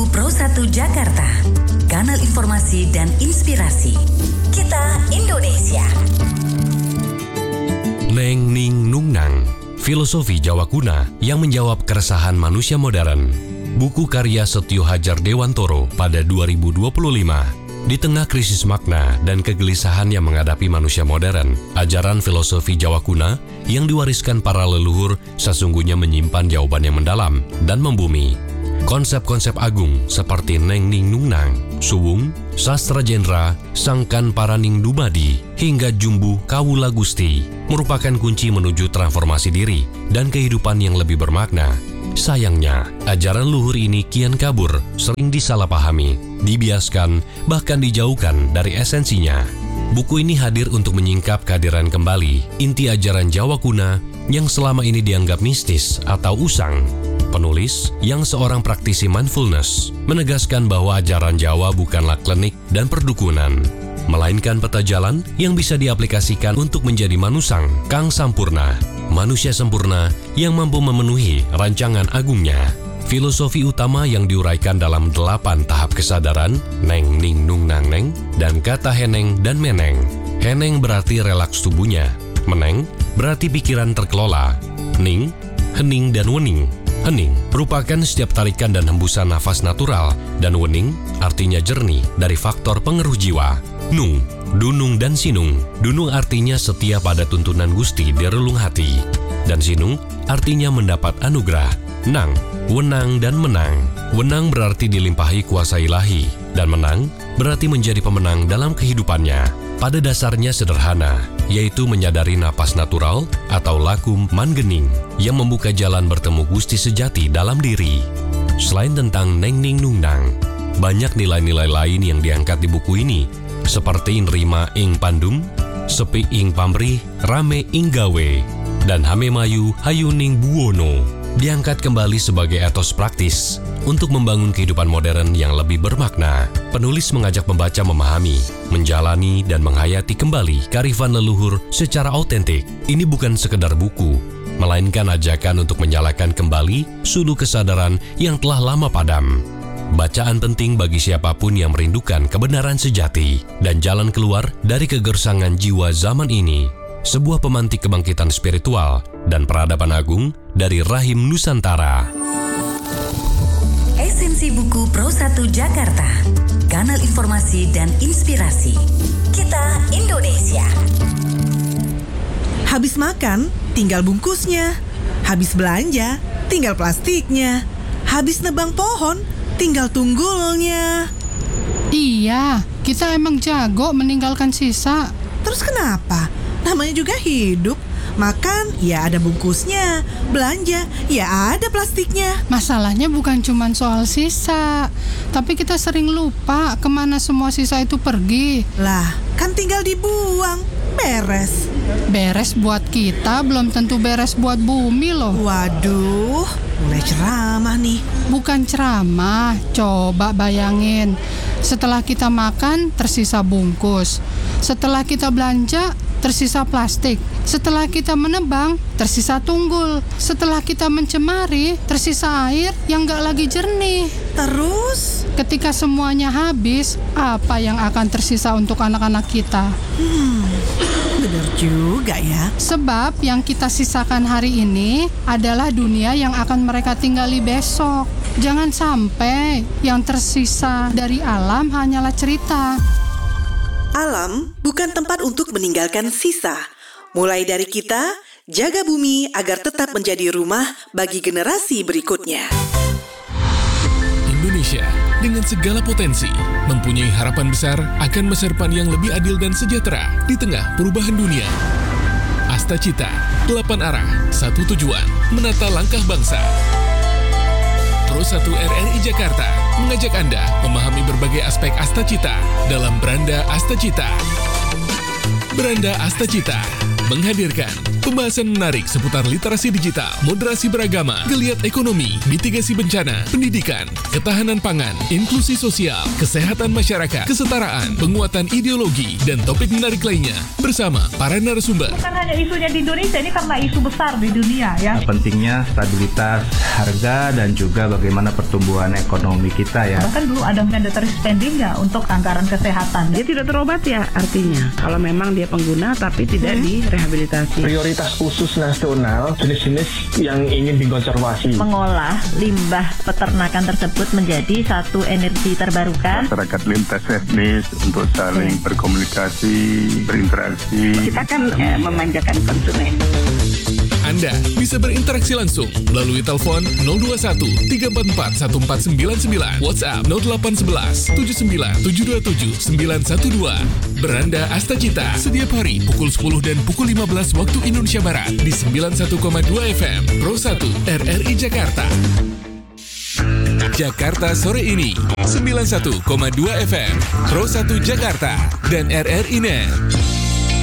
Buku Pro 1 Jakarta, kanal informasi dan inspirasi. Kita Indonesia. Neng Ning Nung Nang, filosofi Jawa kuna yang menjawab keresahan manusia modern. Buku karya Setio Hadjar Dewantoro pada 2025. Di tengah krisis makna dan kegelisahan yang menghadapi manusia modern, ajaran filosofi Jawa kuna yang diwariskan para leluhur sesungguhnya menyimpan jawaban yang mendalam dan membumi. Konsep-konsep agung seperti Neng Ning Nung Nang, Suwung, Sastra Jendra, Sangkan Paraning Dumadi, hingga Jumbu Kawula Gusti merupakan kunci menuju transformasi diri dan kehidupan yang lebih bermakna. Sayangnya, ajaran luhur ini kian kabur, sering disalahpahami, dibiaskan, bahkan dijauhkan dari esensinya. Buku ini hadir untuk menyingkap kehadiran kembali inti ajaran Jawa kuna yang selama ini dianggap mistis atau usang. Penulis, yang seorang praktisi mindfulness, menegaskan bahwa ajaran Jawa bukanlah klinik dan perdukunan, melainkan peta jalan yang bisa diaplikasikan untuk menjadi manusang kang sampurna, manusia sempurna yang mampu memenuhi rancangan agungnya. Filosofi utama yang diuraikan dalam 8 tahap kesadaran, Neng Ning Nung Nang Neng, dan kata heneng dan meneng. Heneng berarti relaks tubuhnya, meneng berarti pikiran terkelola, ning, hening dan wening. Hening merupakan setiap tarikan dan hembusan nafas natural, dan wening artinya jernih dari faktor pengaruh jiwa. Nung, dunung dan sinung. Dunung artinya setia pada tuntunan Gusti di relung hati, dan sinung artinya mendapat anugerah. Nang, wenang dan menang. Wenang berarti dilimpahi kuasa ilahi, dan menang berarti menjadi pemenang dalam kehidupannya. Pada dasarnya sederhana, yaitu menyadari napas natural atau lakum mangening yang membuka jalan bertemu Gusti sejati dalam diri. Selain tentang Neng Ning Nung Nang, banyak nilai-nilai lain yang diangkat di buku ini, seperti nrima ing pandum, sepi ing pamrih, rame ing gawe, dan hamemayu hayuning buwono. Diangkat kembali sebagai etos praktis untuk membangun kehidupan modern yang lebih bermakna. Penulis mengajak pembaca memahami, menjalani, dan menghayati kembali kearifan leluhur secara autentik. Ini bukan sekedar buku, melainkan ajakan untuk menyalakan kembali sulu kesadaran yang telah lama padam. Bacaan penting bagi siapapun yang merindukan kebenaran sejati dan jalan keluar dari kegersangan jiwa zaman ini. Sebuah pemantik kebangkitan spiritual dan peradaban agung dari rahim Nusantara. Esensi Buku Pro 1 Jakarta, kanal informasi dan inspirasi. Kita Indonesia. Habis makan, tinggal bungkusnya. Habis belanja, tinggal plastiknya. Habis nebang pohon, tinggal tunggulnya. Iya, kita emang jago meninggalkan sisa. Terus kenapa? Namanya juga hidup. Makan, ya ada bungkusnya. Belanja, ya ada plastiknya. Masalahnya bukan cuma soal sisa, tapi kita sering lupa kemana semua sisa itu pergi. Lah, kan tinggal dibuang. Beres. Beres buat kita, belum tentu beres buat bumi loh. Waduh, mulai ceramah nih. Bukan ceramah, coba bayangin. Setelah kita makan, tersisa bungkus. Setelah kita belanja, tersisa plastik. Setelah kita menebang, tersisa tunggul. Setelah kita mencemari, tersisa air yang gak lagi jernih. Terus? Ketika semuanya habis, apa yang akan tersisa untuk anak-anak kita? Bener juga ya. Sebab yang kita sisakan hari ini adalah dunia yang akan mereka tinggali besok. Jangan sampai yang tersisa dari alam hanyalah cerita. Alam bukan tempat untuk meninggalkan sisa. Mulai dari kita, jaga bumi agar tetap menjadi rumah bagi generasi berikutnya. Indonesia dengan segala potensi mempunyai harapan besar akan masa depan yang lebih adil dan sejahtera di tengah perubahan dunia. Asta Cita, 8 arah, 1 tujuan, menata langkah bangsa. Pro 1 RRI Jakarta mengajak Anda memahami berbagai aspek Asta Cita dalam Beranda Asta Cita. Beranda Asta Cita menghadirkan Pembahasan menarik seputar literasi digital, moderasi beragama, geliat ekonomi, mitigasi bencana, pendidikan, ketahanan pangan, inklusi sosial, kesehatan masyarakat, kesetaraan, penguatan ideologi, dan topik menarik lainnya bersama para narasumber. Bukan hanya isunya di Indonesia, ini karena isu besar di dunia ya. Pentingnya stabilitas harga dan juga bagaimana pertumbuhan ekonomi kita ya. Bahkan dulu ada mandatory spending ya untuk anggaran kesehatan. Dia tidak terobat ya artinya. Kalau memang dia pengguna tapi tidak direhabilitasi. Prioritas khusus nasional jenis-jenis yang ingin dikonservasi. Mengolah limbah peternakan tersebut menjadi satu energi terbarukan. Masyarakat lintas etnis untuk saling berkomunikasi, berinteraksi. Kita kan memanjakan konsumen. Anda bisa berinteraksi langsung melalui telepon 021 344 1499, WhatsApp 0811 79 727 912. Beranda Astacita setiap hari pukul 10 dan pukul 15 waktu Indonesia Barat di 91,2 FM Pro 1 RRI Jakarta. Jakarta sore ini 91,2 FM Pro 1 Jakarta dan RRI Net.